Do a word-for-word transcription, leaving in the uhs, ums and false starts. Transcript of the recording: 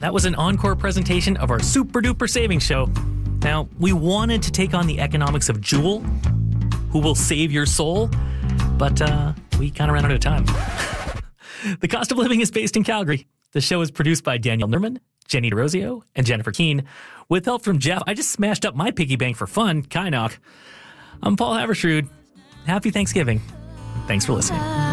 that was an encore presentation of our super duper savings show. Now, we wanted to take on the economics of Juul, who will save your soul, but uh, we kind of ran out of time. The Cost of Living is based in Calgary. The show is produced by Daniel Nerman, Jenny DeRosio, and Jennifer Keene. With help from Jeff, I just smashed up my piggy bank for fun, Kynoch. I'm Paul Havershrud. Happy Thanksgiving. Thanks for listening.